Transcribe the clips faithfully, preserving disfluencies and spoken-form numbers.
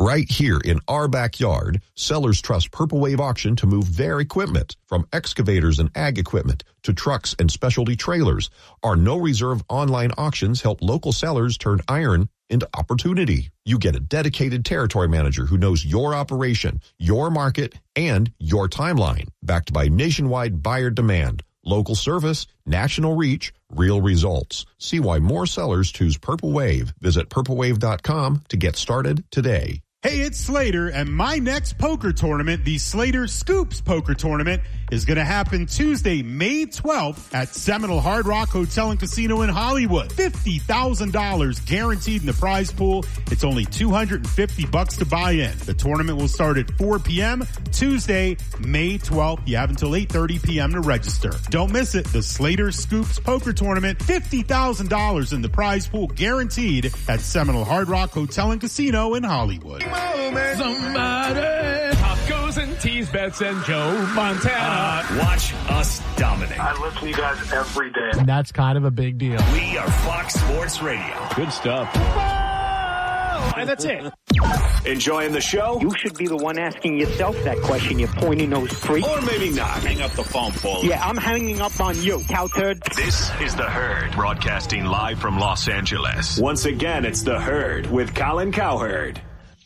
Right here in our backyard, sellers trust Purple Wave Auction to move their equipment. From excavators and ag equipment to trucks and specialty trailers, our no-reserve online auctions help local sellers turn iron into opportunity. You get a dedicated territory manager who knows your operation, your market, and your timeline, backed by nationwide buyer demand, local service, national reach, real results. See why more sellers choose Purple Wave. Visit purple wave dot com to get started today. Hey, it's Slater, and my next poker tournament, the Slater Scoops Poker Tournament, is going to happen Tuesday, May twelfth at Seminole Hard Rock Hotel and Casino in Hollywood. fifty thousand dollars guaranteed in the prize pool. It's only two hundred fifty bucks to buy in. The tournament will start at four p.m. Tuesday, May twelfth. You have until eight thirty p.m. to register. Don't miss it. The Slater Scoops Poker Tournament, fifty thousand dollars in the prize pool guaranteed at Seminole Hard Rock Hotel and Casino in Hollywood. Somebody. Pop goes and tease bets and Joe Montana. Watch us dominate. I listen to you guys every day. That's kind of a big deal. We are Fox Sports Radio. Good stuff. And that's it. Enjoying the show? You should be the one asking yourself that question, you pointy nose freak. Or maybe not. Hang up the phone, Paul. Yeah, I'm hanging up on you, cow turd. This is The Herd, broadcasting live from Los Angeles. Once again, it's The Herd with Colin Cowherd.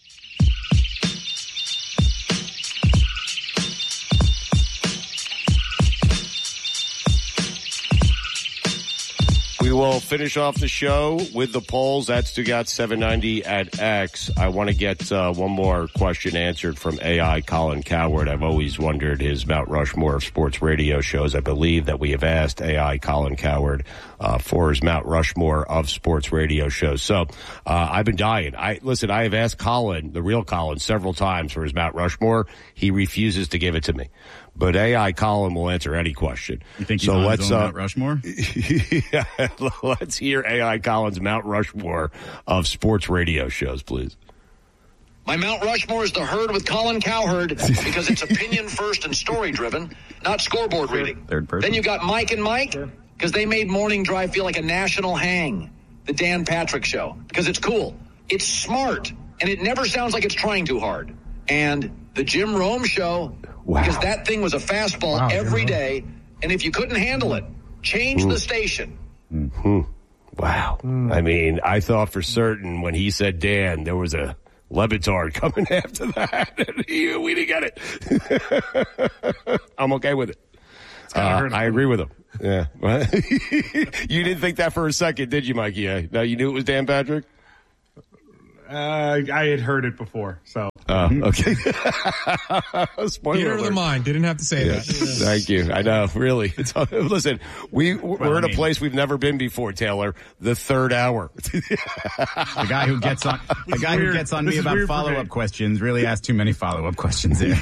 We will finish off the show with the polls at Stugat seven ninety at X. I want to get uh, one more question answered from A I Colin Cowherd. I've always wondered his Mount Rushmore of sports radio shows. I believe that we have asked A I Colin Cowherd uh, for his Mount Rushmore of sports radio shows. So uh, I've been dying. I listen, I have asked Colin, the real Colin, several times for his Mount Rushmore. He refuses to give it to me. But A I Colin will answer any question. You think he's so on let's, his own uh, Mount Rushmore? Yeah, let's hear A I Colin's Mount Rushmore of sports radio shows, please. My Mount Rushmore is The Herd with Colin Cowherd because it's opinion first and story driven, not scoreboard reading. Third person. Then you got Mike and Mike because they made Morning Drive feel like a national hang. The Dan Patrick Show because it's cool, it's smart, and it never sounds like it's trying too hard. And the Jim Rome Show. Wow. Because that thing was a fastball wow, every day, and if you couldn't handle it, change mm. the station. Mm-hmm. Wow. Mm. I mean, I thought for certain when he said Dan, there was a Lebitard coming after that. We didn't get it. I'm okay with it. Uh, I agree with him. Yeah. You didn't think that for a second, did you, Mikey? No, you knew it was Dan Patrick? Uh, I had heard it before, so. Oh, okay. Theater of the mind. Didn't have to say yeah. that. Thank you. I know, really. It's, listen, we, we're well, in I mean, a place we've never been before, Taylor. The third hour. The guy who gets on, the guy who gets on me about follow-up questions really asked too many follow-up questions there.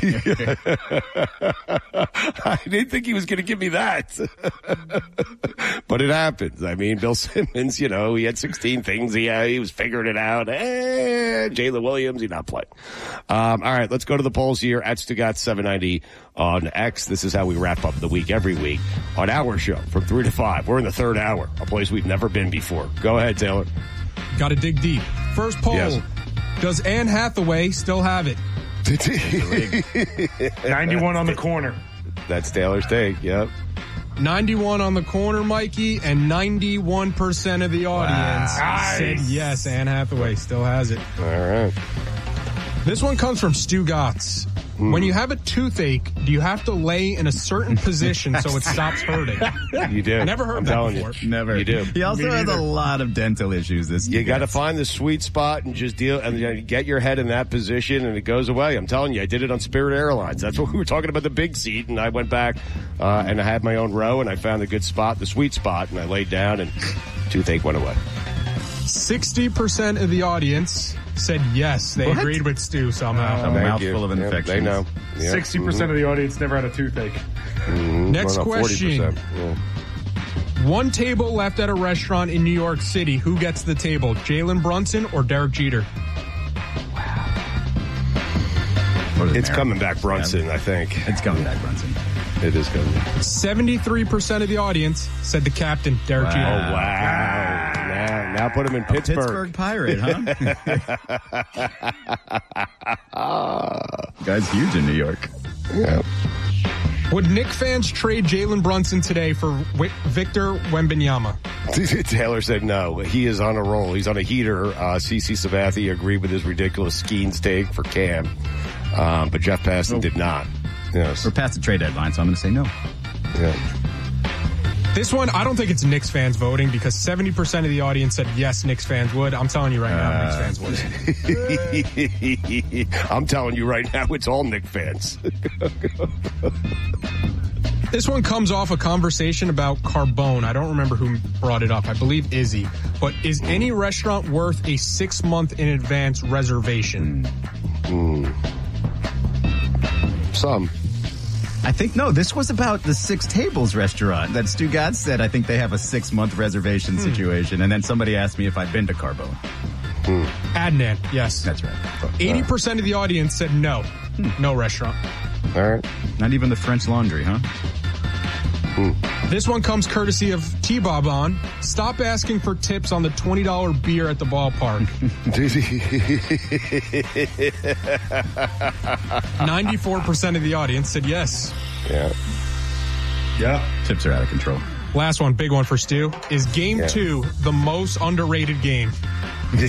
I didn't think he was going to give me that. But it happens. I mean, Bill Simmons, you know, he had sixteen things. He, uh, he was figuring it out. Eh, Jalen Williams, he's not playing. Um, all right, let's go to the polls here at Stugat seven ninety on X. This is how we wrap up the week every week on our show from three to five. We're in the third hour, a place we've never been before. Go ahead, Taylor. Got to dig deep. First poll. Yes. Does Anne Hathaway still have it? ninety-one on the corner. That's Taylor's take, yep. ninety-one on the corner, Mikey, and ninety-one percent of the audience wow. said nice. yes, Anne Hathaway still has it. All right. This one comes from Stu Gotts. Mm. When you have a toothache, do you have to lay in a certain position so it stops hurting? You do. Never heard I'm that telling before. You. Never. You do. He also has a lot of dental issues. This You got to find the sweet spot and just deal and you know, get your head in that position, and it goes away. I'm telling you, I did it on Spirit Airlines. That's what we were talking about, the big seat, and I went back uh, and I had my own row, and I found a good spot, the sweet spot, and I laid down, and toothache went away. sixty percent of the audience said yes. They what? agreed with Stu somehow. Uh, a mouthful of infections. Yeah, they know. Yeah. sixty percent mm-hmm. of the audience never had a toothache. Mm-hmm. Next well, no, question. Yeah. One table left at a restaurant in New York City. Who gets the table? Jalen Brunson or Derek Jeter? It's coming back, Brunson, yeah. I think. It's coming back, Brunson. It is coming back. seventy-three percent of the audience said the captain, Derek wow. Jeter. Oh, wow. Now, Now put him in Pittsburgh. Pittsburgh Pirate, huh? Guy's huge in New York. Yeah. Would Knicks fans trade Jalen Brunson today for w- Victor Wembanyama? Taylor said no. He is on a roll. He's on a heater. Uh, CeCe Sabathia agreed with his ridiculous Skeens take for Cam, um, but Jeff Passan oh. did not. Yes. We're past the trade deadline, so I'm going to say no. Yeah. This one, I don't think it's Knicks fans voting because seventy percent of the audience said yes, Knicks fans would. I'm telling you right now, uh, Knicks fans would. I'm telling you right now, it's all Knicks fans. This one comes off a conversation about Carbone. I don't remember who brought it up. I believe Izzy. But is any restaurant worth a six-month in advance reservation? Mm. Some. I think, no, this was about the Six Tables restaurant that Stu Gatz said. I think they have a six-month reservation hmm. situation. And then somebody asked me if I'd been to Carbone. Hmm. Adnan, yes. That's right. eighty percent of the audience said no. Hmm. No restaurant. All right. Not even the French Laundry, huh? Hmm. This one comes courtesy of T-Bob on. Stop asking for tips on the twenty dollars beer at the ballpark. ninety-four percent of the audience said yes. Yeah. Yeah. Tips are out of control. Last one, big one for Stu. Is game yeah. two the most underrated game? I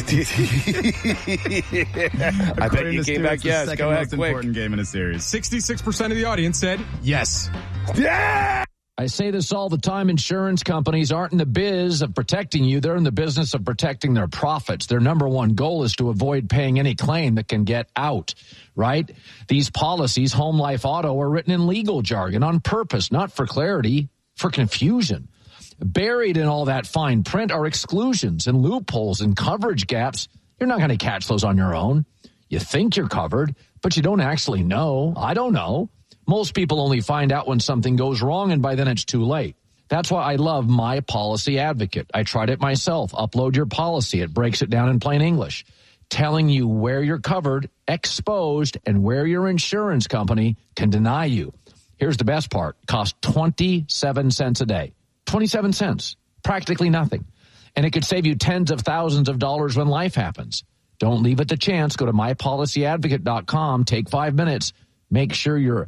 bet you came back yes. Go ahead, most quick. Important game in a series. sixty-six percent of the audience said yes. Yeah! I say this all the time. Insurance companies aren't in the biz of protecting you. They're in the business of protecting their profits. Their number one goal is to avoid paying any claim that can get out, right? These policies, home, life, auto, are written in legal jargon on purpose, not for clarity, for confusion. Buried in all that fine print are exclusions and loopholes and coverage gaps. You're not going to catch those on your own. You think you're covered, but you don't actually know. I don't know. Most people only find out when something goes wrong, and by then it's too late. That's why I love My Policy Advocate. I tried it myself. Upload your policy. It breaks it down in plain English, telling you where you're covered, exposed, and where your insurance company can deny you. Here's the best part. Costs twenty-seven cents a day. twenty-seven cents. Practically nothing. And it could save you tens of thousands of dollars when life happens. Don't leave it to chance. Go to my policy advocate dot com. Take five minutes. Make sure you're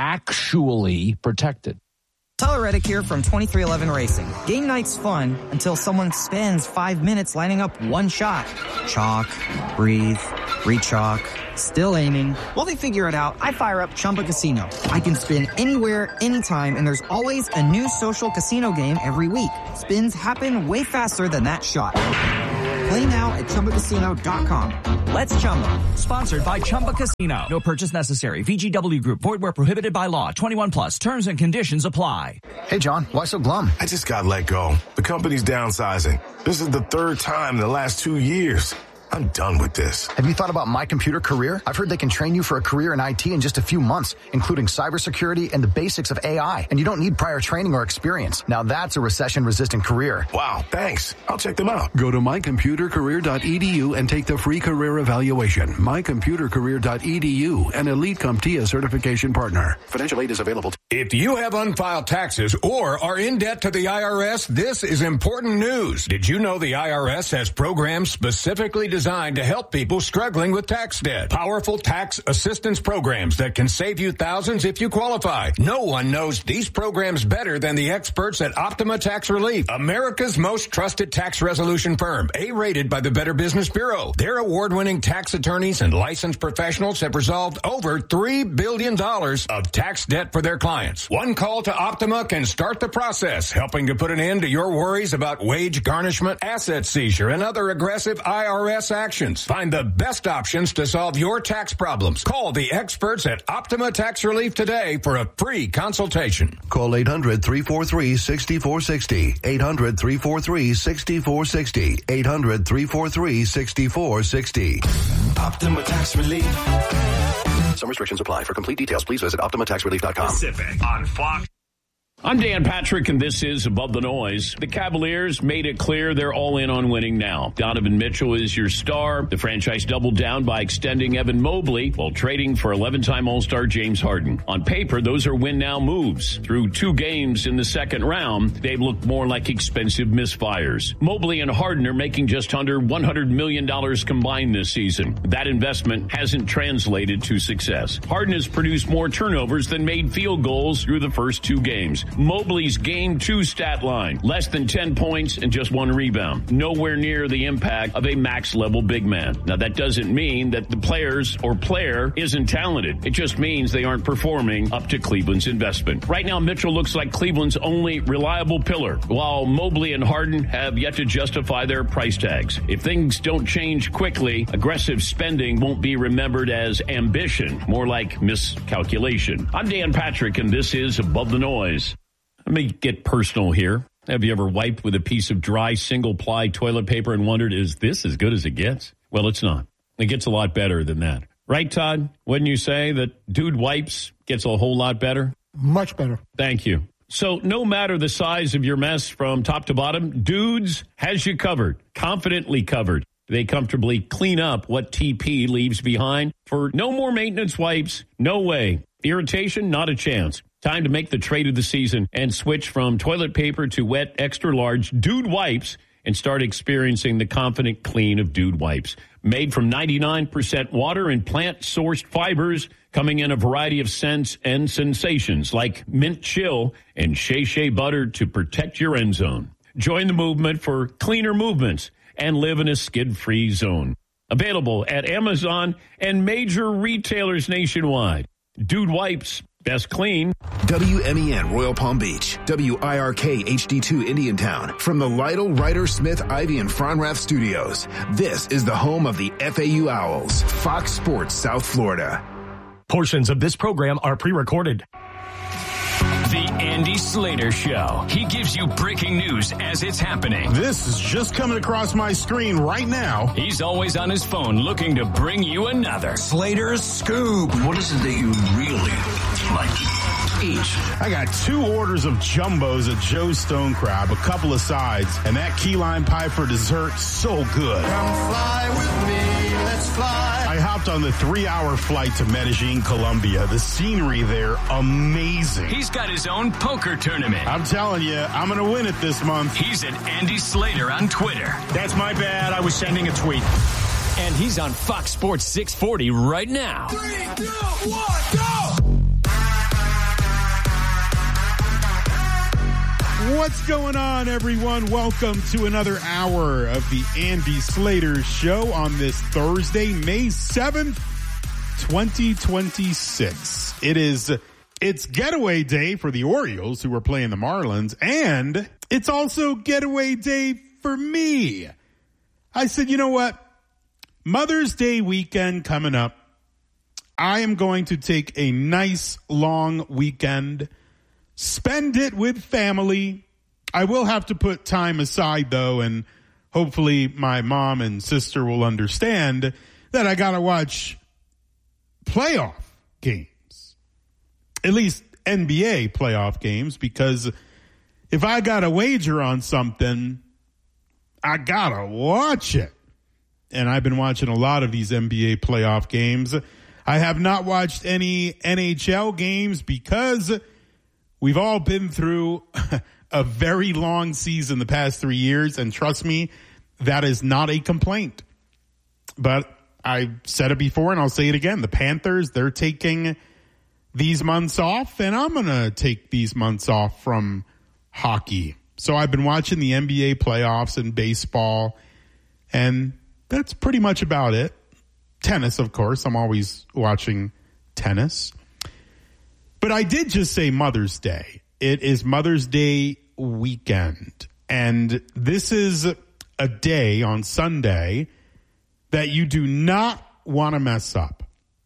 actually protected. Tyler Reddick here from twenty-three eleven Racing. Game night's fun until someone spends five minutes lining up one shot. Chalk, breathe, re-chalk, still aiming. While they figure it out, I fire up Chumba Casino. I can spin anywhere, anytime, and there's always a new social casino game every week. Spins happen way faster than that shot. Play now at Chumba Casino dot com. Let's Chumba. Sponsored by Chumba Casino. No purchase necessary. V G W Group. Void where prohibited by law. twenty-one plus. Terms and conditions apply. Hey, John. Why so glum? I just got let go. The company's downsizing. This is the third time in the last two years. I'm done with this. Have you thought about My Computer Career? I've heard they can train you for a career in I T in just a few months, including cybersecurity and the basics of A I. And you don't need prior training or experience. Now that's a recession-resistant career. Wow, thanks. I'll check them out. Go to my computer career dot e d u and take the free career evaluation. my computer career dot e d u, an Elite CompTIA certification partner. Financial aid is available. To- if you have unfiled taxes or are in debt to the I R S, this is important news. Did you know the I R S has programs specifically designed to help people struggling with tax debt? Powerful tax assistance programs that can save you thousands if you qualify. No one knows these programs better than the experts at Optima Tax Relief, America's most trusted tax resolution firm, A-rated by the Better Business Bureau. Their award-winning tax attorneys and licensed professionals have resolved over three billion dollars of tax debt for their clients. One call to Optima can start the process, helping to put an end to your worries about wage garnishment, asset seizure, and other aggressive I R S actions. Find the best options to solve your tax problems. Call the experts at Optima Tax Relief today for a free consultation. Call eight hundred, three four three, six four six zero. eight hundred, three four three, six four six zero. eight hundred, three four three, six four six zero. Optima Tax Relief. Some restrictions apply. For complete details, please visit optima tax relief dot com. Pacific on Fox. I'm Dan Patrick, and this is Above the Noise. The Cavaliers made it clear they're all in on winning now. Donovan Mitchell is your star. The franchise doubled down by extending Evan Mobley while trading for eleven-time All-Star James Harden. On paper, those are win-now moves. Through two games in the second round, they've looked more like expensive misfires. Mobley and Harden are making just under one hundred million dollars combined this season. That investment hasn't translated to success. Harden has produced more turnovers than made field goals through the first two games. Mobley's game two stat line, less than ten points and just one rebound. Nowhere near the impact of a max-level big man. Now, that doesn't mean that the players or player isn't talented. It just means they aren't performing up to Cleveland's investment. Right now, Mitchell looks like Cleveland's only reliable pillar, while Mobley and Harden have yet to justify their price tags. If things don't change quickly, aggressive spending won't be remembered as ambition, more like miscalculation. I'm Dan Patrick, and this is Above the Noise. Let me get personal here. Have you ever wiped with a piece of dry single-ply toilet paper and wondered, is this as good as it gets? Well, it's not. It gets a lot better than that. Right, Todd? Wouldn't you say that Dude Wipes gets a whole lot better? Much better. Thank you. So no matter the size of your mess from top to bottom, Dudes has you covered, confidently covered. They comfortably clean up what T P leaves behind for no more maintenance wipes. No way. Irritation, not a chance. Time to make the trade of the season and switch from toilet paper to wet, extra-large Dude Wipes and start experiencing the confident clean of Dude Wipes. Made from ninety-nine percent water and plant-sourced fibers, coming in a variety of scents and sensations like mint chill and Shea Shea butter to protect your end zone. Join the movement for cleaner movements and live in a skid-free zone. Available at Amazon and major retailers nationwide. Dude Wipes. Best clean. W M E N Royal Palm Beach. W I R K H D two Indiantown. From the Lytle, Ryder, Smith, Ivy, and Fronrath studios. This is the home of the F A U Owls. Fox Sports South Florida. Portions of this program are pre-recorded. The Andy Slater Show. He gives you breaking news as it's happening. This is just coming across my screen right now. He's always on his phone looking to bring you another Slater's Scoop. What is it that you really like to eat? I got two orders of jumbos at Joe's Stone Crab, a couple of sides, and that key lime pie for dessert, so good. Come fly with me, let's fly. I hopped on the three-hour flight to Medellin, Colombia. The scenery there, amazing. He's got his own poker tournament. I'm telling you, I'm going to win it this month. He's at Andy Slater on Twitter. That's my bad. I was sending a tweet. And he's on Fox Sports six forty right now. Three, two, one, go! What's going on, everyone? Welcome to another hour of the Andy Slater Show on this Thursday, May seventh, twenty twenty-six. It is, it's getaway day for the Orioles, who are playing the Marlins, and it's also getaway day for me. I said, you know what? Mother's Day weekend coming up. I am going to take a nice long weekend, spend it with family. I will have to put time aside, though, and hopefully my mom and sister will understand that I got to watch playoff games, at least N B A playoff games, because if I got to wager on something, I got to watch it. And I've been watching a lot of these N B A playoff games. I have not watched any N H L games because we've all been through a very long season the past three years. And trust me, that is not a complaint. But I said it before and I'll say it again. The Panthers, they're taking these months off, and I'm going to take these months off from hockey. So I've been watching the N B A playoffs and baseball, and that's pretty much about it. Tennis, of course. I'm always watching tennis. But I did just say Mother's Day. It is Mother's Day weekend. And this is a day on Sunday that you do not want to mess up.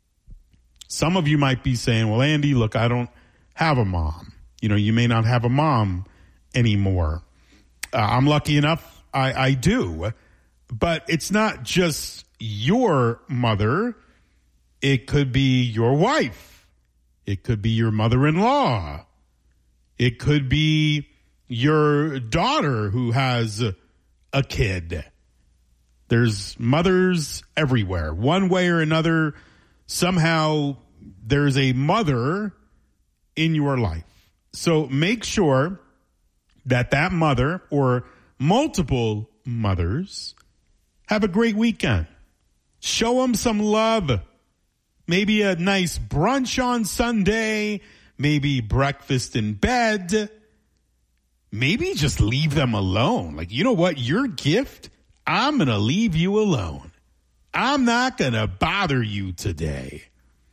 Some of you might be saying, well, Andy, look, I don't have a mom. You know, you may not have a mom anymore. Uh, I'm lucky enough I, I do. But it's not just your mother. It could be your wife. It could be your mother-in-law. It could be your daughter who has a kid. There's mothers everywhere. One way or another, somehow there's a mother in your life. So make sure that that mother or multiple mothers have a great weekend. Show them some love. Maybe a nice brunch on Sunday. Maybe breakfast in bed. Maybe just leave them alone. Like, you know what? Your gift, I'm going to leave you alone. I'm not going to bother you today.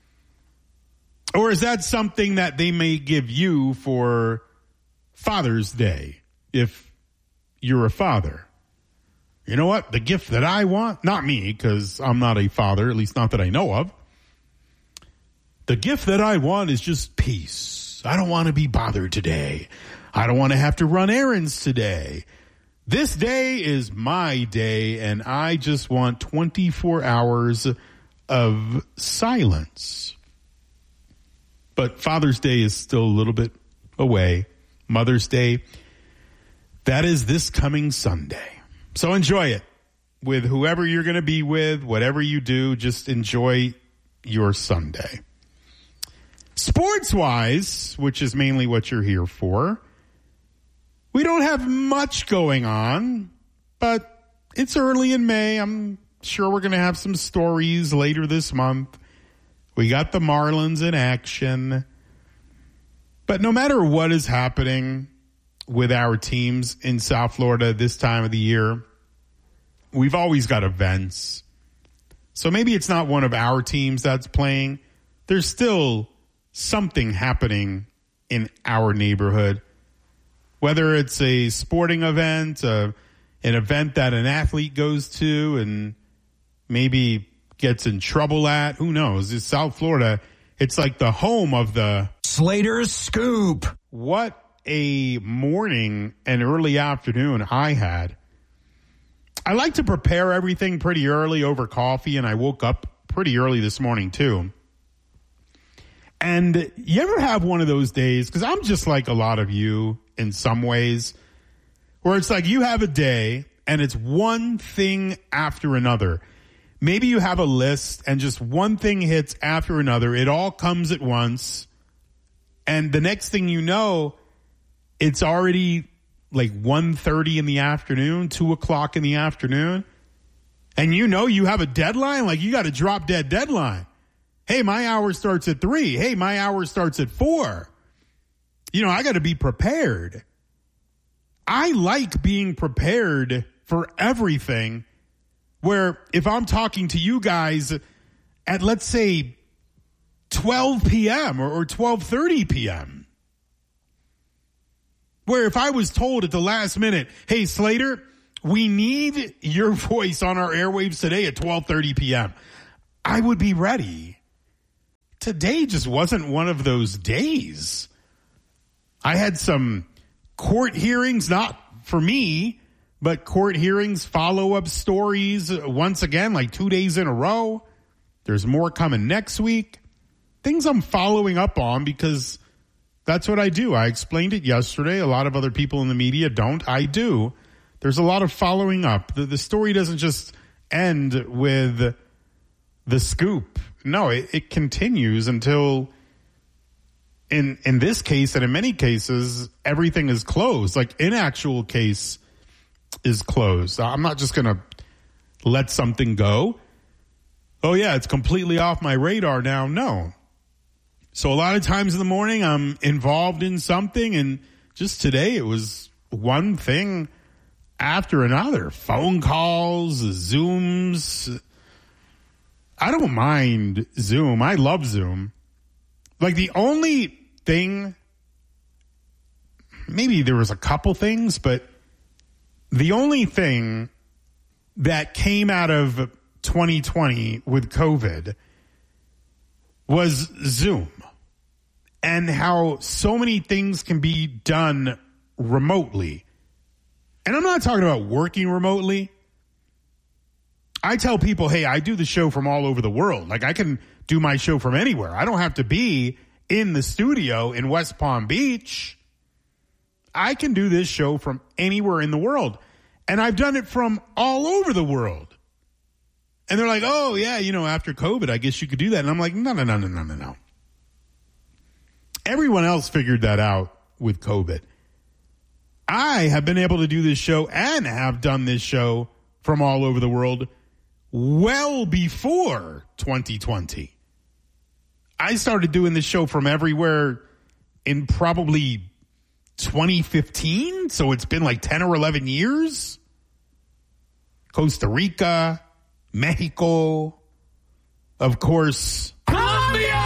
Or is that something that they may give you for Father's Day if you're a father? You know what? The gift that I want, not me, because I'm not a father, at least not that I know of. The gift that I want is just peace. I don't want to be bothered today. I don't want to have to run errands today. This day is my day, and I just want twenty-four hours of silence. But Father's Day is still a little bit away. Mother's Day, that is this coming Sunday. So enjoy it with whoever you're going to be with, whatever you do, just enjoy your Sunday. Sports-wise, which is mainly what you're here for, we don't have much going on, but it's early in May. I'm sure we're going to have some stories later this month. We got the Marlins in action. But no matter what is happening with our teams in South Florida this time of the year, we've always got events. So maybe it's not one of our teams that's playing. There's still something happening in our neighborhood. Whether it's a sporting event, uh, an event that an athlete goes to and maybe gets in trouble at, who knows? It's South Florida. It's like the home of the Slater's Scoop. What a morning and early afternoon I had. I like to prepare everything pretty early over coffee, and I woke up pretty early this morning too. And you ever have one of those days, because I'm just like a lot of you in some ways, where it's like you have a day and it's one thing after another. Maybe you have a list and just one thing hits after another. It all comes at once. And the next thing you know, it's already like one thirty in the afternoon, two o'clock in the afternoon. And you know you have a deadline, like you got a drop dead deadline. Hey, my hour starts at three. Hey, my hour starts at four. You know, I got to be prepared. I like being prepared for everything, where if I'm talking to you guys at, let's say, twelve p.m. or, or twelve thirty p.m., where if I was told at the last minute, hey, Slater, we need your voice on our airwaves today at twelve thirty p.m., I would be ready. Today just wasn't one of those days. I had some court hearings, not for me, but court hearings, follow-up stories, once again, like two days in a row. There's more coming next week. Things I'm following up on because that's what I do. I explained it yesterday. A lot of other people in the media don't. I do. There's a lot of following up. The, the story doesn't just end with the scoop. No, it, it continues until, in in this case and in many cases, everything is closed. Like, in actual case is closed. I'm not just going to let something go. Oh, yeah, it's completely off my radar now. No. So a lot of times in the morning, I'm involved in something, and just today it was one thing after another. Phone calls, Zooms. I don't mind Zoom. I love Zoom. Like, the only thing, maybe there was a couple things, but the only thing that came out of twenty twenty with COVID was Zoom, and how so many things can be done remotely. And I'm not talking about working remotely. I tell people, hey, I do the show from all over the world. Like, I can do my show from anywhere. I don't have to be in the studio in West Palm Beach. I can do this show from anywhere in the world. And I've done it from all over the world. And they're like, oh, yeah, you know, after COVID, I guess you could do that. And I'm like, no, no, no, no, no, no, no. Everyone else figured that out with COVID. I have been able to do this show and have done this show from all over the world well before twenty twenty. I started doing this show from everywhere in probably twenty fifteen, so it's been like ten or eleven years. Costa Rica, Mexico, of course, Colombia,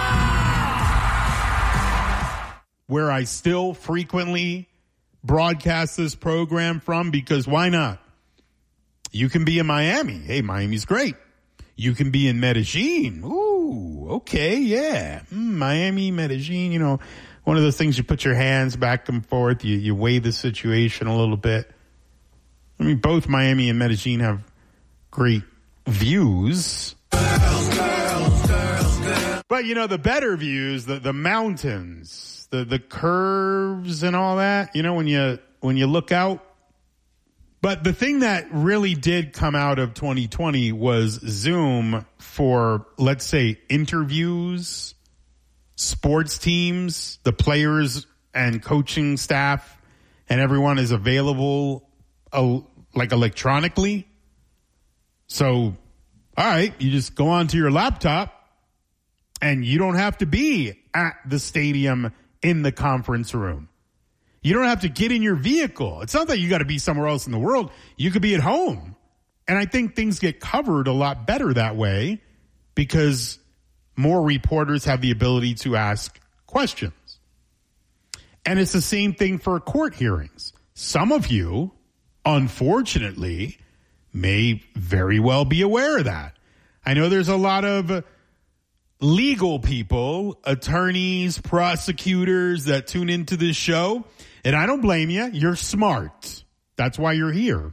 where I still frequently broadcast this program from, because why not? You can be in Miami. Hey, Miami's great. You can be in Medellin. Ooh, okay, yeah. Mm, Miami, Medellin, you know, one of those things you put your hands back and forth, you, you weigh the situation a little bit. I mean, both Miami and Medellin have great views. Girls, girls, girls, girls. But, you know, the better views, the, the mountains, the, the curves and all that, you know, when you when you look out. But the thing that really did come out of twenty twenty was Zoom for, let's say, interviews, sports teams, the players and coaching staff, and everyone is available uh, like electronically. So, all right, you just go onto your laptop and you don't have to be at the stadium in the conference room. You don't have to get in your vehicle. It's not that you got to be somewhere else in the world. You could be at home. And I think things get covered a lot better that way because more reporters have the ability to ask questions. And it's the same thing for court hearings. Some of you, unfortunately, may very well be aware of that. I know there's a lot of legal people, attorneys, prosecutors that tune into this show. And I don't blame you. You're smart. That's why you're here.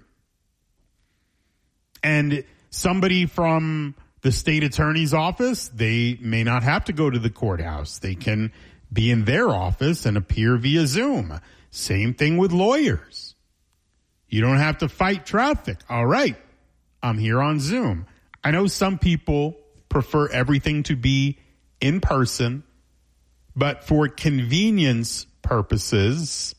And somebody from the state attorney's office, they may not have to go to the courthouse. They can be in their office and appear via Zoom. Same thing with lawyers. You don't have to fight traffic. All right, I'm here on Zoom. I know some people prefer everything to be in person, but for convenience purposes,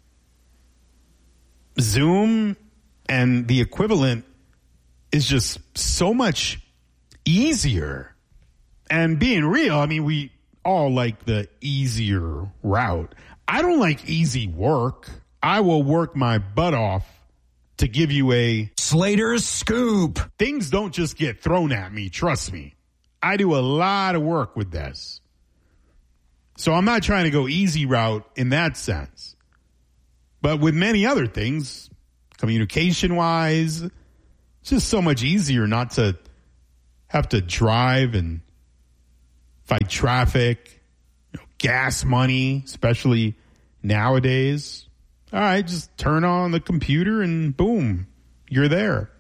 Zoom and the equivalent is just so much easier. And being real, I mean, we all like the easier route. I don't like easy work. I will work my butt off to give you a Slater's Scoop. Things don't just get thrown at me, trust me. I do a lot of work with this. So I'm not trying to go easy route in that sense. But with many other things, communication-wise, it's just so much easier not to have to drive and fight traffic, you know, gas money, especially nowadays. All right, just turn on the computer and boom, you're there.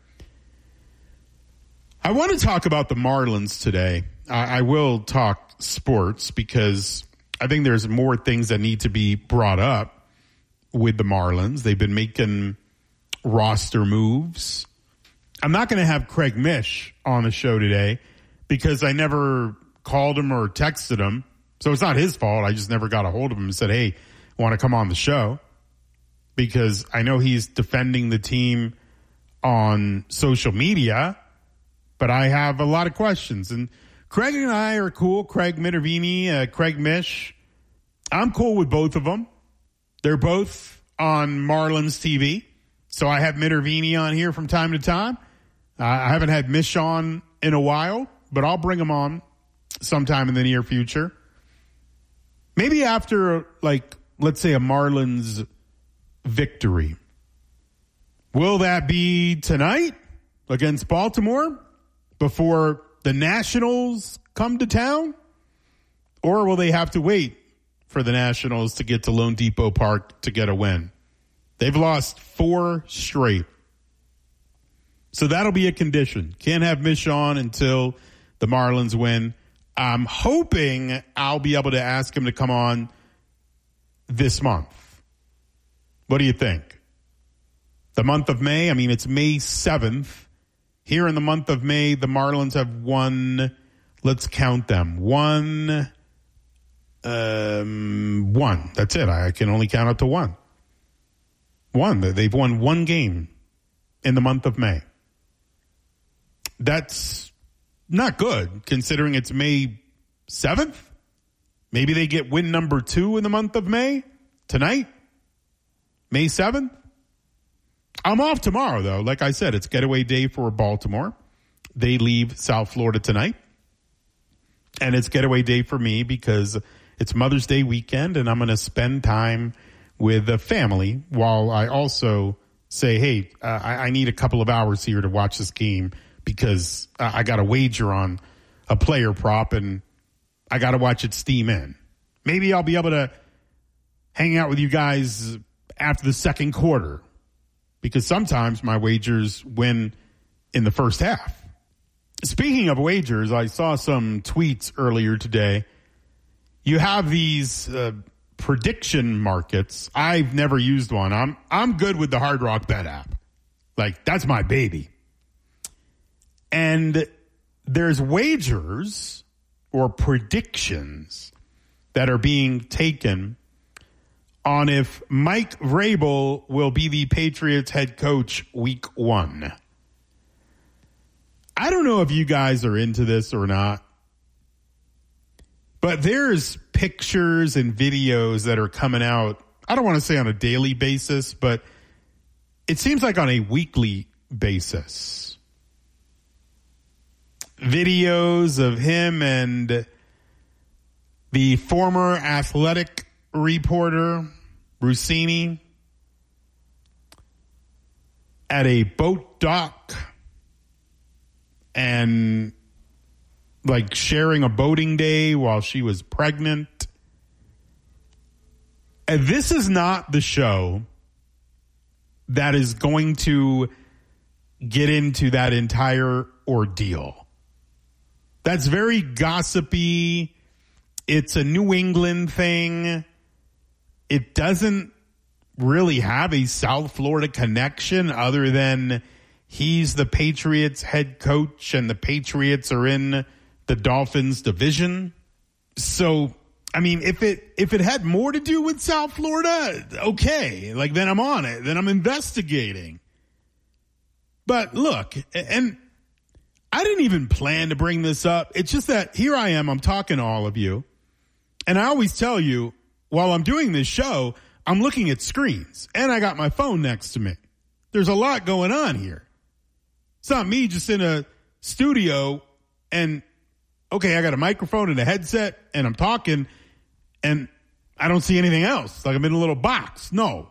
I want to talk about the Marlins today. I, I will talk sports because I think there's more things that need to be brought up with the Marlins. They've been making roster moves. I'm not going to have Craig Mish on the show today because I never called him or texted him. So it's not his fault. I just never got a hold of him and said, hey, want to come on the show? Because I know he's defending the team on social media, but I have a lot of questions. And Craig and I are cool. Craig Minervini, uh, Craig Mish. I'm cool with both of them. They're both on Marlins T V. So I have Minervini on here from time to time. Uh, I haven't had Mish on in a while, but I'll bring him on sometime in the near future. Maybe after, like, let's say a Marlins victory. Will that be tonight against Baltimore before the Nationals come to town? Or will they have to wait for the Nationals to get to Lone Depot Park to get a win? They've lost four straight. So that'll be a condition. Can't have Mish on until the Marlins win. I'm hoping I'll be able to ask him to come on this month. What do you think? The month of May, I mean, it's May seventh. Here in the month of May, the Marlins have won, let's count them, one, um, one. That's it. I can only count up to one. One. They've won one game in the month of May. That's not good, considering it's May seventh. Maybe they get win number two in the month of May tonight, May seventh. I'm off tomorrow, though. Like I said, it's getaway day for Baltimore. They leave South Florida tonight. And it's getaway day for me because it's Mother's Day weekend, and I'm going to spend time with the family while I also say, hey, uh, I, I need a couple of hours here to watch this game because uh, I got a wager on a player prop, and I got to watch it steam in. Maybe I'll be able to hang out with you guys after the second quarter because sometimes my wagers win in the first half. Speaking of wagers, I saw some tweets earlier today. You have these uh, prediction markets. I've never used one. I'm I'm good with the Hard Rock Bet app. Like, that's my baby. And there's wagers or predictions that are being taken on if Mike Vrabel will be the Patriots head coach week one. I don't know if you guys are into this or not, but there's pictures and videos that are coming out, I don't want to say on a daily basis, but it seems like on a weekly basis. Videos of him and the former athletic reporter, Russini, at a boat dock and like sharing a boating day while she was pregnant. And this is not the show that is going to get into that entire ordeal. That's very gossipy. It's a New England thing. It doesn't really have a South Florida connection other than he's the Patriots head coach and the Patriots are in the Dolphins division. So, I mean, if it if it had more to do with South Florida, okay, like then I'm on it. Then I'm investigating. But look, and I didn't even plan to bring this up. It's just that here I am, I'm talking to all of you. And I always tell you, while I'm doing this show, I'm looking at screens. And I got my phone next to me. There's a lot going on here. It's not me just in a studio and, okay, I got a microphone and a headset and I'm talking and I don't see anything else. Like I'm in a little box. No.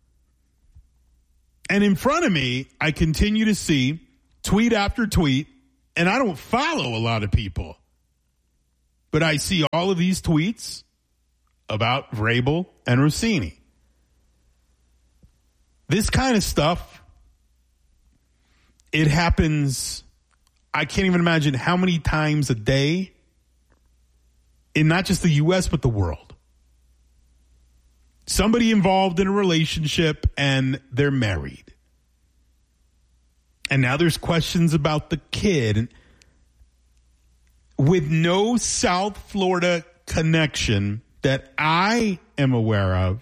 And in front of me, I continue to see tweet after tweet, and I don't follow a lot of people. But I see all of these tweets about Vrabel and Russini. This kind of stuff, it happens, I can't even imagine how many times a day in not just the U S, but the world. Somebody involved in a relationship and they're married. And now there's questions about the kid. And with no South Florida connection that I am aware of,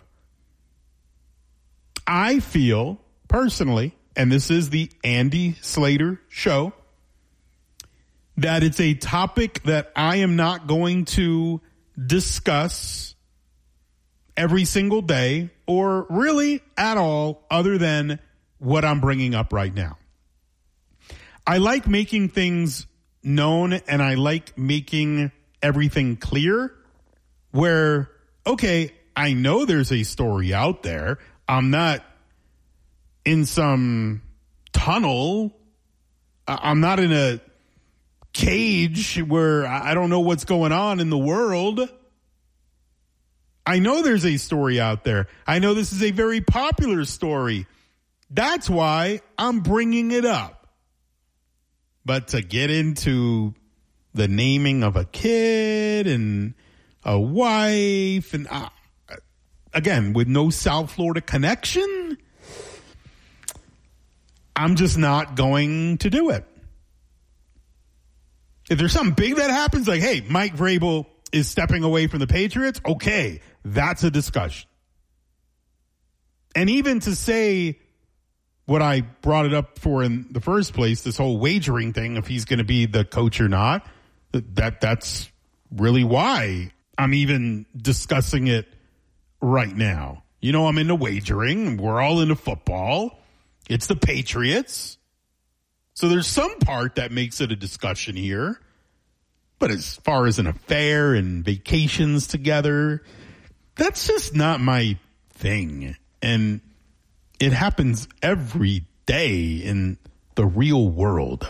I feel personally, and this is the Andy Slater show, that it's a topic that I am not going to discuss every single day or really at all other than what I'm bringing up right now. I like making things known and I like making everything clear where, okay, I know there's a story out there. I'm not in some tunnel. I'm not in a cage where I don't know what's going on in the world. I know there's a story out there. I know this is a very popular story. That's why I'm bringing it up. But to get into the naming of a kid and a wife, and I, again, with no South Florida connection, I'm just not going to do it. If there's something big that happens, like, hey, Mike Vrabel is stepping away from the Patriots, okay, that's a discussion. And even to say what I brought it up for in the first place, this whole wagering thing, if he's going to be the coach or not, that that's really why I'm even discussing it right now. You know, I'm into wagering. We're all into football. It's the Patriots. So there's some part that makes it a discussion here. But as far as an affair and vacations together, that's just not my thing. And it happens every day in the real world.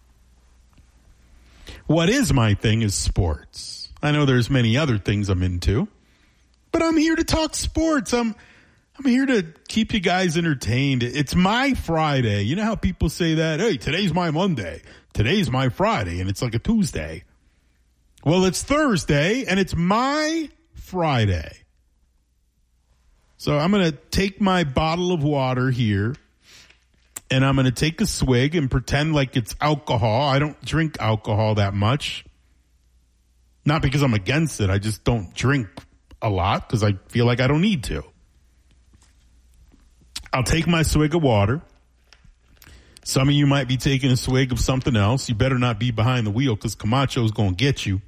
What is my thing is sports. I know there's many other things I'm into, but I'm here to talk sports. I'm I'm here to keep you guys entertained. It's my Friday. You know how people say that? Hey, today's my Monday. Today's my Friday, and it's like a Tuesday. Well, it's Thursday, and it's my Friday. So I'm going to take my bottle of water here, and I'm going to take a swig and pretend like it's alcohol. I don't drink alcohol that much. Not because I'm against it. I just don't drink a lot because I feel like I don't need to. I'll take my swig of water. Some of you might be taking a swig of something else. You better not be behind the wheel because Camacho's going to get you.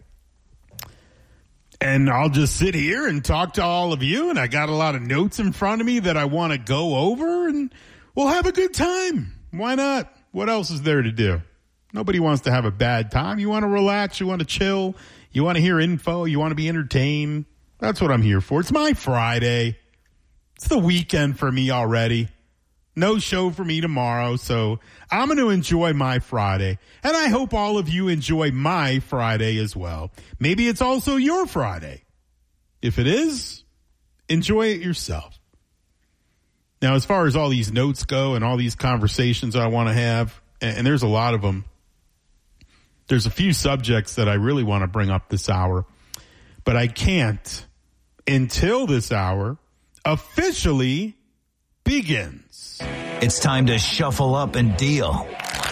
And I'll just sit here and talk to all of you. And I got a lot of notes in front of me that I want to go over. And we'll have a good time. Why not? What else is there to do? Nobody wants to have a bad time. You want to relax. You want to chill. You want to hear info. You want to be entertained. That's what I'm here for. It's my Friday. It's the weekend for me already. No show for me tomorrow, so I'm going to enjoy my Friday. And I hope all of you enjoy my Friday as well. Maybe it's also your Friday. If it is, enjoy it yourself. Now, as far as all these notes go and all these conversations I want to have, and there's a lot of them, there's a few subjects that I really want to bring up this hour, but I can't until this hour officially begins. It's time to shuffle up and deal.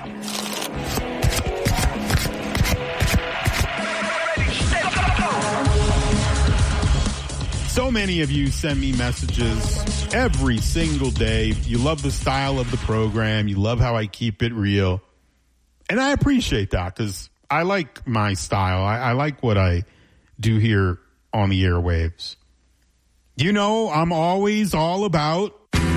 So many of you send me messages every single day. You love the style of the program. You love how I keep it real. And I appreciate that because I like my style. I, I like what I do here on the airwaves. You know, I'm always all about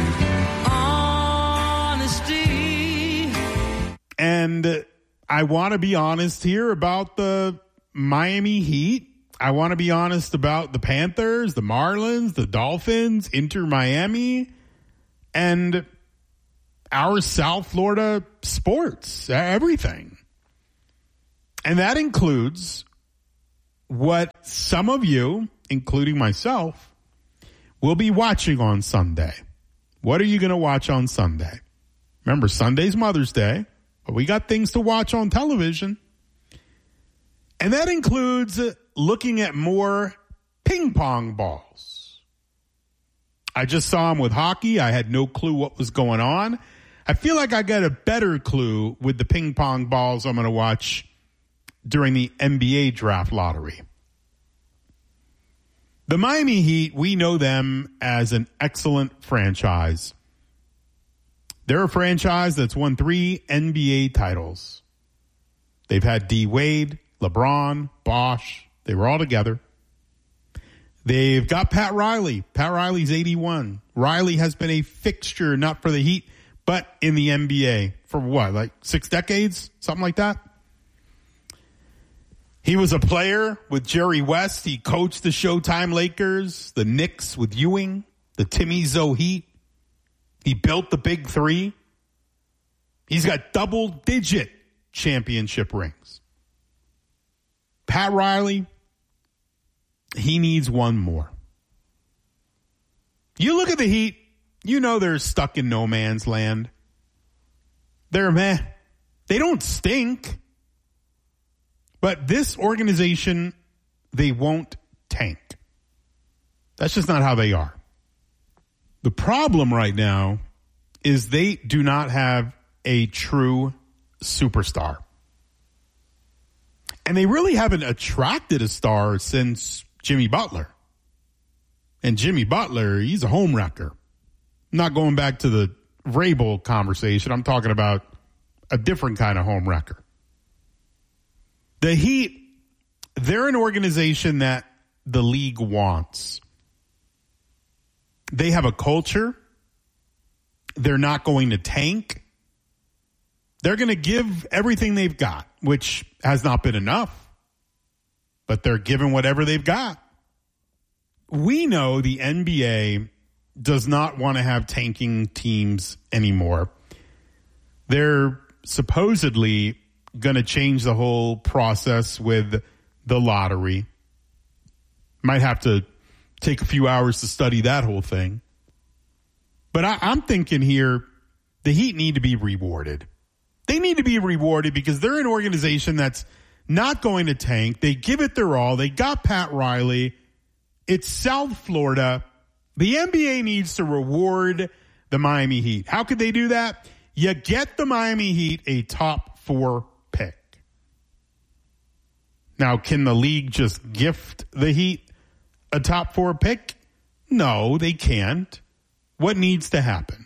honesty. And I want to be honest here about the Miami Heat. I want to be honest about the Panthers, the Marlins, the Dolphins, Inter Miami, and our South Florida sports, everything. And that includes what some of you, including myself, will be watching on Sunday. What are you going to watch on Sunday? Remember, Sunday's Mother's Day, but we got things to watch on television. And that includes looking at more ping pong balls. I just saw them with hockey. I had no clue what was going on. I feel like I got a better clue with the ping pong balls I'm going to watch during the N B A draft lottery. The Miami Heat, we know them as an excellent franchise. They're a franchise that's won three N B A titles. They've had D. Wade, LeBron, Bosh. They were all together. They've got Pat Riley. Pat Riley's eighty-one. Riley has been a fixture, not for the Heat, but in the N B A for what, like six decades? Something like that? He was a player with Jerry West. He coached the Showtime Lakers, the Knicks with Ewing, the Timmy Zoe Heat. He built the Big Three. He's got double-digit championship rings. Pat Riley, he needs one more. You look at the Heat, you know they're stuck in no man's land. They're meh. They don't stink. But this organization, they won't tank. That's just not how they are. The problem right now is they do not have a true superstar. And they really haven't attracted a star since Jimmy Butler. And Jimmy Butler, he's a home wrecker. I'm not going back to the Vrabel conversation. I'm talking about a different kind of home wrecker. The Heat, they're an organization that the league wants. They have a culture. They're not going to tank. They're going to give everything they've got, which has not been enough, but they're giving whatever they've got. We know the N B A does not want to have tanking teams anymore. They're supposedly going to change the whole process with the lottery. Might have to take a few hours to study that whole thing. But I, I'm thinking here, the Heat need to be rewarded. They need to be rewarded because they're an organization that's not going to tank. They give it their all. They got Pat Riley. It's South Florida. The N B A needs to reward the Miami Heat. How could they do that? You get the Miami Heat a top four pick. Now, can the league just gift the Heat a top four pick? No, they can't. What needs to happen?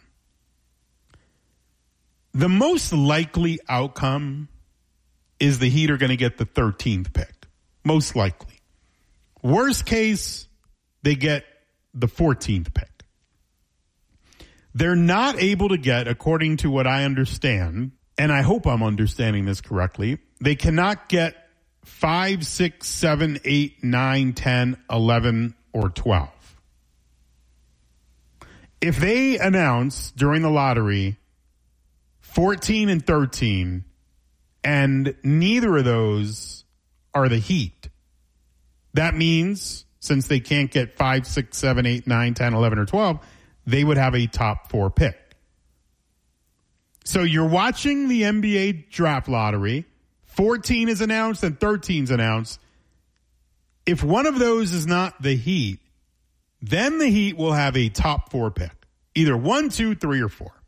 The most likely outcome is the Heat are going to get the thirteenth pick. Most likely. Worst case, they get the fourteenth pick. They're not able to get, according to what I understand, and I hope I'm understanding this correctly, they cannot get five, six, seven, eight, nine, ten, eleven, or twelve. If they announce during the lottery fourteen and thirteen, and neither of those are the Heat, that means since they can't get five, six, seven, eight, nine, ten, eleven, or twelve, they would have a top four pick. So you're watching the N B A draft lottery. fourteen is announced and thirteen is announced. If one of those is not the Heat, then the Heat will have a top four pick. Either one, two, three, or four.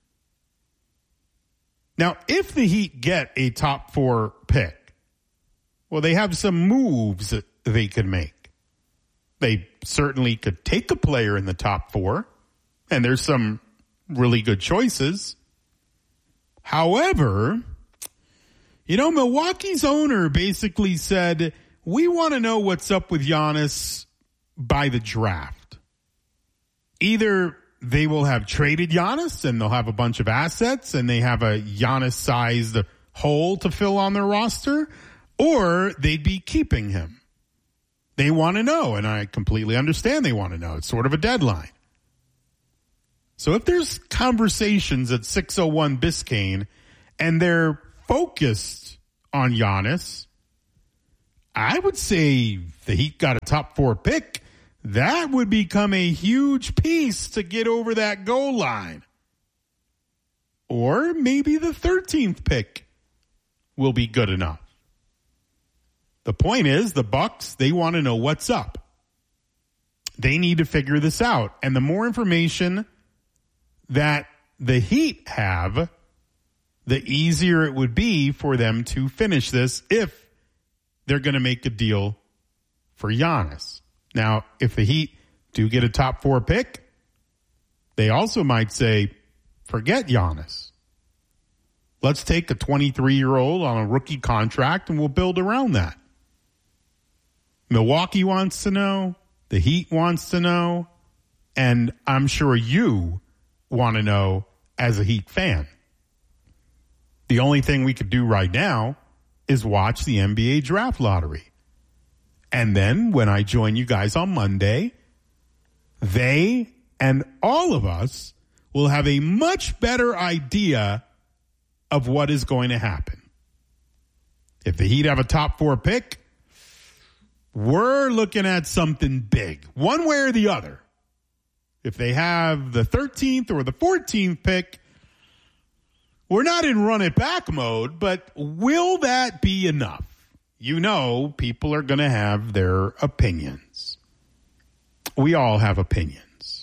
Now, if the Heat get a top four pick, well, they have some moves that they could make. They certainly could take a player in the top four, and there's some really good choices. However, you know, Milwaukee's owner basically said, we want to know what's up with Giannis by the draft. Either they will have traded Giannis and they'll have a bunch of assets and they have a Giannis-sized hole to fill on their roster, or they'd be keeping him. They want to know, and I completely understand they want to know. It's sort of a deadline. So if there's conversations at six oh one Biscayne and they're focused on Giannis, I would say the Heat got a top four pick. That would become a huge piece to get over that goal line. Or maybe the thirteenth pick will be good enough. The point is, the Bucks, they want to know what's up. They need to figure this out. And the more information that the Heat have, the easier it would be for them to finish this if they're going to make a deal for Giannis. Now, if the Heat do get a top four pick, they also might say, forget Giannis. Let's take a twenty-three-year-old on a rookie contract and we'll build around that. Milwaukee wants to know. The Heat wants to know. And I'm sure you want to know as a Heat fan. The only thing we could do right now is watch the N B A draft lottery. And then when I join you guys on Monday, they and all of us will have a much better idea of what is going to happen. If the Heat have a top four pick, we're looking at something big, one way or the other. If they have the thirteenth or the fourteenth pick, we're not in run it back mode, but will that be enough? You know, people are going to have their opinions. we all have opinions.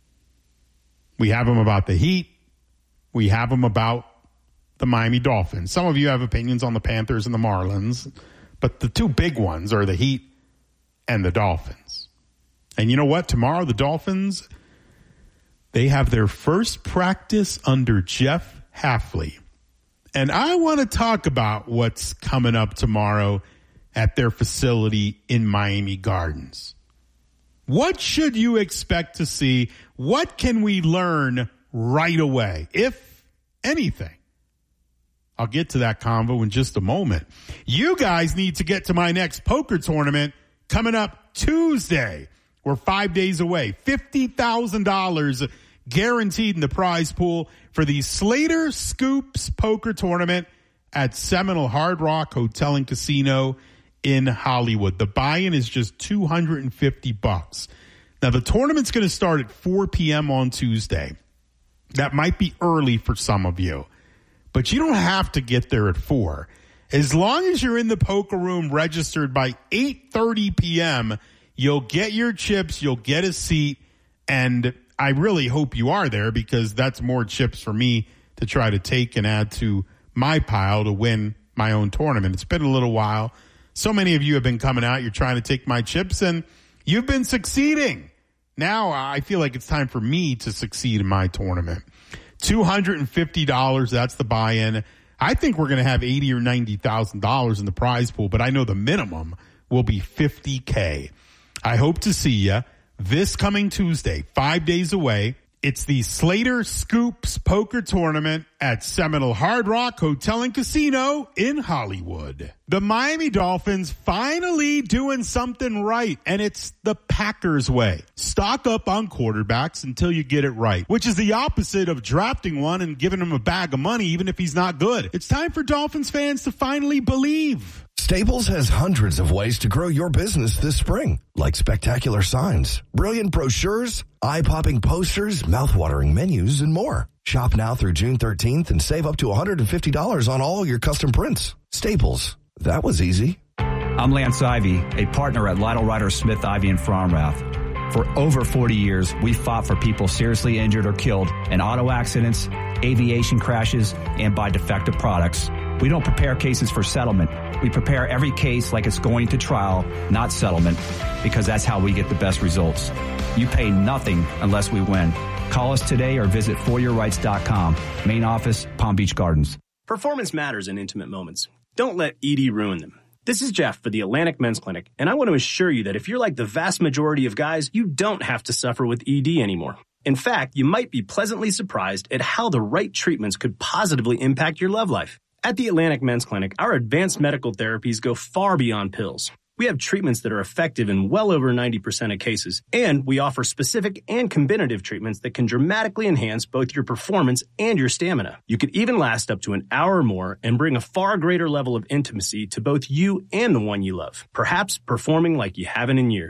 We have them about the Heat. We have them about the Miami Dolphins. Some of you have opinions on the Panthers and the Marlins, but the two big ones are the Heat and the Dolphins. And you know what? Tomorrow, the Dolphins, they have their first practice under Jeff Hafley. And I want to talk about what's coming up tomorrow at their facility in Miami Gardens. What should you expect to see? What can we learn right away, if anything? I'll get to that convo in just a moment. You guys need to get to my next poker tournament coming up Tuesday. We're five days away. fifty thousand dollars guaranteed in the prize pool for the Slater Scoops Poker Tournament at Seminole Hard Rock Hotel and Casino in Hollywood. The buy-in is just two hundred fifty bucks. Now, the tournament's going to start at four p.m. on Tuesday. That might be early for some of you, but you don't have to get there at four. As long as you're in the poker room registered by eight thirty p.m., you'll get your chips, you'll get a seat, and I really hope you are there because that's more chips for me to try to take and add to my pile to win my own tournament. It's been a little while. So many of you have been coming out. You're trying to take my chips, and you've been succeeding. Now I feel like it's time for me to succeed in my tournament. two hundred fifty dollars, that's the buy-in. I think we're going to have eighty thousand dollars or ninety thousand dollars in the prize pool, but I know the minimum will be fifty thousand dollars. I hope to see you this coming Tuesday, five days away. It's the Slater Scoops Poker Tournament at Seminole Hard Rock Hotel and Casino in Hollywood. The Miami Dolphins finally doing something right, and it's the Packers way. Stock up on quarterbacks until you get it right, which is the opposite of drafting one and giving him a bag of money even if he's not good. It's time for Dolphins fans to finally believe. Staples has hundreds of ways to grow your business this spring, like spectacular signs, brilliant brochures, eye-popping posters, mouth-watering menus, and more. Shop now through June thirteenth and save up to one hundred fifty dollars on all your custom prints. Staples. That was easy. I'm Lance Ivy, a partner at Lytle Ryder Smith Ivy and Fromrath. For over forty years, we fought for people seriously injured or killed in auto accidents, aviation crashes, and by defective products. We don't prepare cases for settlement. We prepare every case like it's going to trial, not settlement, because that's how we get the best results. You pay nothing unless we win. Call us today or visit for your rights dot com. Main office, Palm Beach Gardens. Performance matters in intimate moments. Don't let E D ruin them. This is Jeff for the Atlantic Men's Clinic, and I want to assure you that if you're like the vast majority of guys, you don't have to suffer with E D anymore. In fact, you might be pleasantly surprised at how the right treatments could positively impact your love life. At the Atlantic Men's Clinic, our advanced medical therapies go far beyond pills. We have treatments that are effective in well over ninety percent of cases, and we offer specific and combinative treatments that can dramatically enhance both your performance and your stamina. You could even last up to an hour or more and bring a far greater level of intimacy to both you and the one you love, perhaps performing like you haven't in years.